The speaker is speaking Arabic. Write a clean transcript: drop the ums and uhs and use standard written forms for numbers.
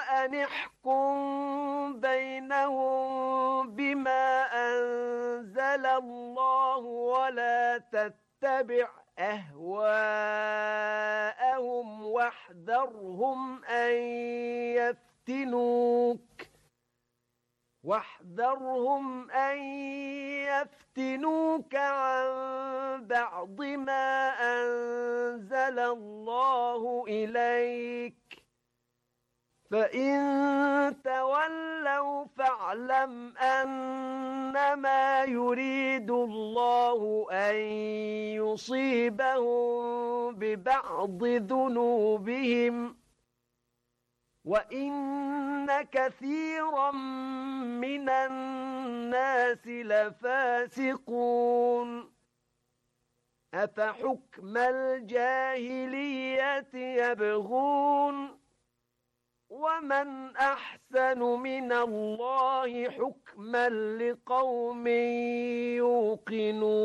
وأن احكم بينهم بما أنزل الله ولا تتبع أهواءهم واحذرهم أن يفتنوك عن بعض ما أنزل الله إليك فإن تولوا فاعلم أنما يريد الله أن يصيبهم ببعض ذنوبهم وإن كثيرا من الناس لفاسقون أفحكم الجاهلية يبغون ومن أحسن من الله حكما لقوم يوقنون